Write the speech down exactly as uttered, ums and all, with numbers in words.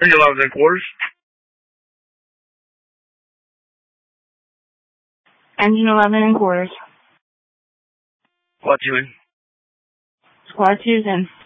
Engine eleven in quarters. Engine eleven in quarters. Squad two in. Squad two's in.